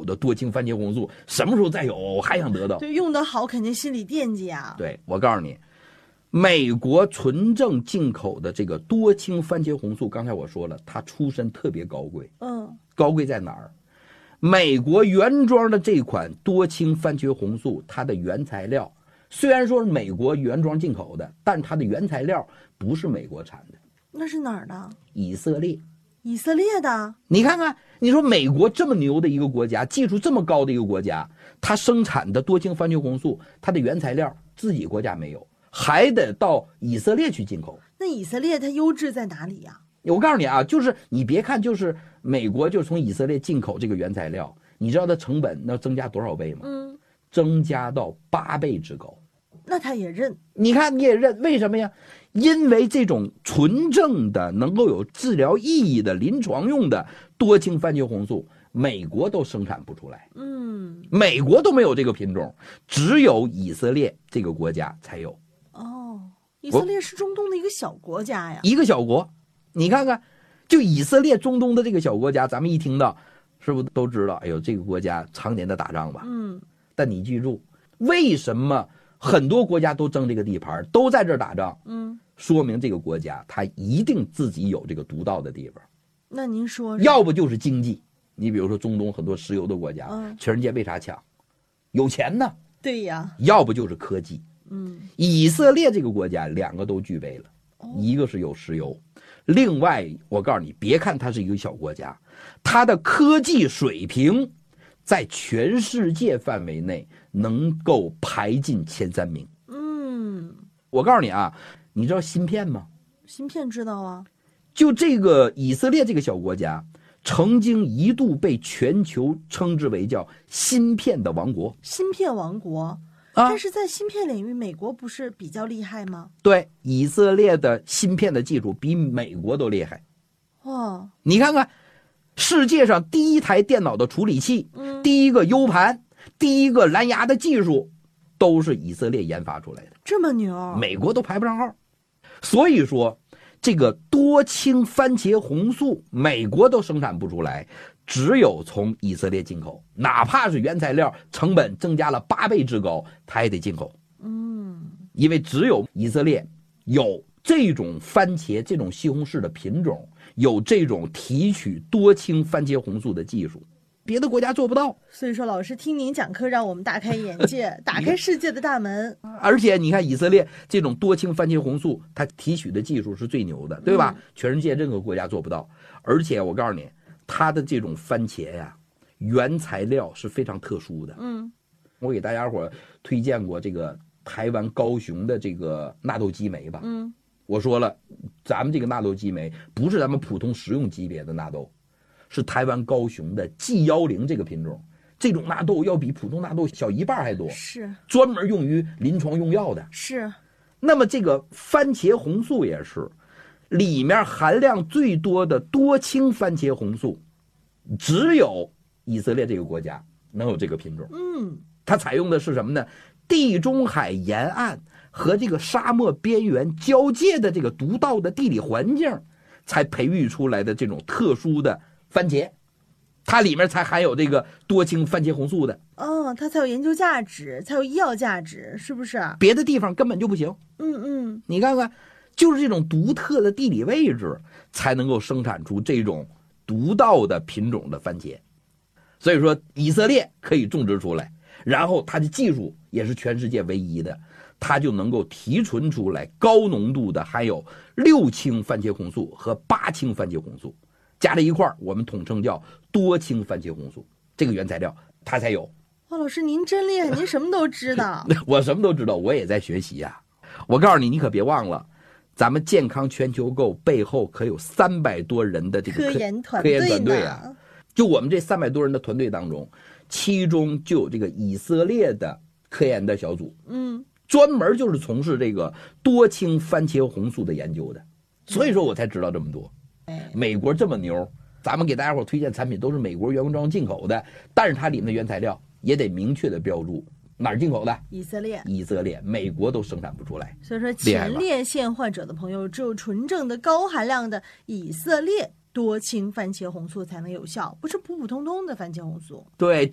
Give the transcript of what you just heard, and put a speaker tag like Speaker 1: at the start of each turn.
Speaker 1: 有的多氢番茄红素，什么时候再有我还想得到。
Speaker 2: 对，用得好肯定心里惦记啊。
Speaker 1: 对，我告诉你，美国纯正进口的这个多氢番茄红素，刚才我说了，它出身特别高贵。高贵在哪儿？美国原装的这款多氢番茄红素，它的原材料虽然说是美国原装进口的，但它的原材料不是美国产的。
Speaker 2: 那是哪儿的？
Speaker 1: 以色列。
Speaker 2: 以色列的。
Speaker 1: 你看看，你说美国这么牛的一个国家，技术这么高的一个国家，它生产的多氢番茄红素，它的原材料自己国家没有，还得到以色列去进口。
Speaker 2: 那以色列它优质在哪里呀？
Speaker 1: 我告诉你啊，就是你别看就是美国就从以色列进口这个原材料，你知道它成本要增加多少倍吗？增加到8倍之高。
Speaker 2: 那他也认。
Speaker 1: 你看你也认，为什么呀？因为这种纯正的能够有治疗意义的临床用的多氢番茄红素，美国都生产不出来。美国都没有这个品种，只有以色列这个国家才有。
Speaker 2: 以色列是中东的一个小国家呀。
Speaker 1: 一个小国，你看看，就以色列中东的这个小国家，咱们一听到是不是都知道，哎呦，这个国家常年的打仗吧。但你记住，为什么很多国家都争这个地盘，都在这儿打仗？说明这个国家它一定自己有这个独到的地方。
Speaker 2: 那您说，
Speaker 1: 要不就是经济。你比如说中东很多石油的国家，全世界为啥强？有钱呢。
Speaker 2: 对呀。
Speaker 1: 要不就是科技。以色列这个国家2个都具备了，一个是有石油，另外我告诉你，别看它是一个小国家，它的科技水平在全世界范围内能够排进前3名。我告诉你啊，你知道芯片吗？
Speaker 2: 芯片知道啊。
Speaker 1: 就这个以色列这个小国家，曾经一度被全球称之为叫芯片的王国。
Speaker 2: 芯片王国。但是在芯片领域，美国不是比较厉害吗？
Speaker 1: 对，以色列的芯片的技术比美国都厉害。你看看，世界上第一台电脑的处理器，第一个 U 盘，第一个蓝牙的技术，都是以色列研发出来的。
Speaker 2: 这么牛，
Speaker 1: 美国都排不上号。所以说，这个多氢番茄红素，美国都生产不出来。只有从以色列进口，哪怕是原材料成本增加了8倍之高，它也得进口。因为只有以色列有这种番茄这种西红柿的品种，有这种提取多氢番茄红素的技术，别的国家做不到。
Speaker 2: 所以说老师听您讲课让我们大开眼界打开世界的大门。
Speaker 1: 而且你看以色列这种多氢番茄红素，它提取的技术是最牛的，对吧？全世界任何国家做不到。而且我告诉你，它的这种番茄呀，原材料是非常特殊的。我给大家伙推荐过这个台湾高雄的这个纳豆激酶吧。我说了，咱们这个纳豆激酶不是咱们普通食用级别的纳豆，是台湾高雄的 G10这个品种。这种纳豆要比普通纳豆小1半还多，
Speaker 2: 是
Speaker 1: 专门用于临床用药的。
Speaker 2: 是。
Speaker 1: 那么这个番茄红素也是。里面含量最多的多氢番茄红素，只有以色列这个国家能有这个品种。它采用的是什么呢？地中海沿岸和这个沙漠边缘交界的这个独到的地理环境，才培育出来的这种特殊的番茄，它里面才含有这个多氢番茄红素的。
Speaker 2: 它才有研究价值，才有医药价值，是不是？
Speaker 1: 别的地方根本就不行。你看看。就是这种独特的地理位置，才能够生产出这种独到的品种的番茄。所以说，以色列可以种植出来，然后它的技术也是全世界唯一的，它就能够提纯出来高浓度的含有6氢番茄红素和8氢番茄红素，加在一块儿，我们统称叫多氢番茄红素。这个原材料它才有。
Speaker 2: 老师您真厉害，您什么都知道。
Speaker 1: 我什么都知道，我也在学习呀。我告诉你，你可别忘了。咱们健康全球购背后可有300多人的这个
Speaker 2: 科研团
Speaker 1: 队啊！就我们这300多人的团队当中，其中就有这个以色列的科研的小组，专门就是从事这个多氢番茄红素的研究的。所以说我才知道这么多。美国这么牛，咱们给大家伙推荐产品都是美国原装进口的，但是它里面的原材料也得明确的标注。哪儿进口的？
Speaker 2: 以色列。
Speaker 1: 以色列，美国都生产不出来。
Speaker 2: 所以说，前列腺患者的朋友，只有纯正的高含量的以色列多氢番茄红素才能有效，不是普普通通的番茄红素。
Speaker 1: 对。